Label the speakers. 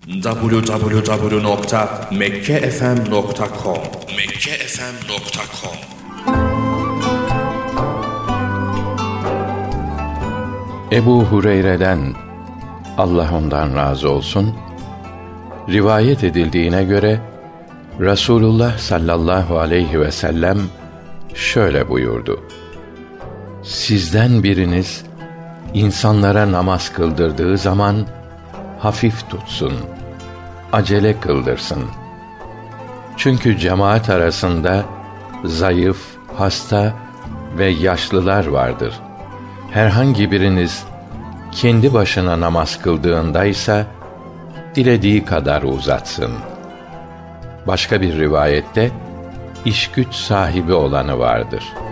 Speaker 1: www.mekkefm.com
Speaker 2: Ebu Hureyre'den, Allah ondan razı olsun, rivayet edildiğine göre Resulullah sallallahu aleyhi ve sellem şöyle buyurdu: Sizden biriniz insanlara namaz kıldırdığı zaman hafif tutsun, acele kıldırsın. Çünkü cemaat arasında zayıf, hasta ve yaşlılar vardır. Herhangi biriniz kendi başına namaz kıldığındaysa dilediği kadar uzatsın. Başka bir rivayette iş güç sahibi olanı vardır.